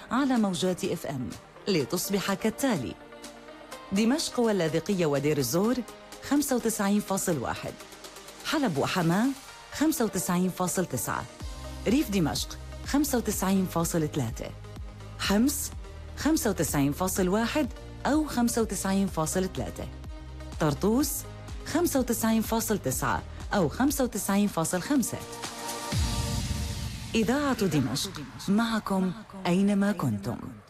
على موجات FM لتصبح كالتالي: دمشق واللاذقية ودير الزور 95.1، حلب وحماة 95.9، ريف دمشق 95.3، حمص 95.1 أو 95.3، طرطوس 95.9 أو 95.5. إذاعة دمشق، معكم أينما كنتم.